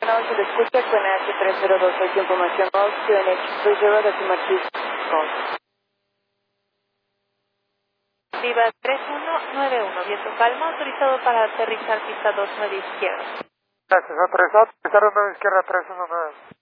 No se le escucha con H302, hay información of QNH, reserva de Marquis. Viva 3191, viento calma, autorizado para aterrizar pista 29 izquierda. Gracias, autorizado, aterrizar 9 izquierda 319.